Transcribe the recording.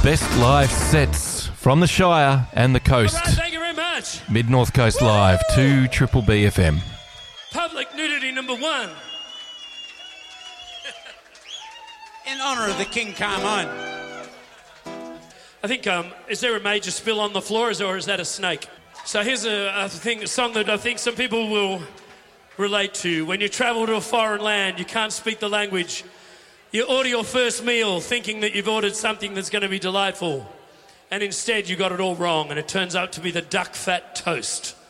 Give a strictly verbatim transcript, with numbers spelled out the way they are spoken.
best live sets from the Shire and the coast. All right, thank you very much. Mid-North Coast Live, two Triple B F M. Public nudity number one. In honour of the King Carmine. I think, um, is there a major spill on the floor, or is that a snake? So here's a, a thing, a song that I think some people will relate to. When you travel to a foreign land, you can't speak the language. You order your first meal thinking that you've ordered something that's going to be delightful. And instead you got it all wrong, and it turns out to be the duck fat toast.